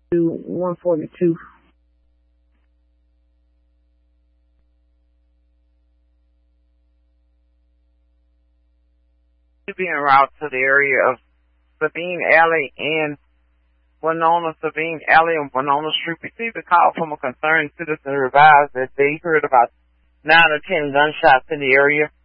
to 142. Being route to the area of Sabine Alley and Sabine Alley and Winona Street, received a call from a concerned citizen who advised that they heard about 9 or 10 gunshots in the area.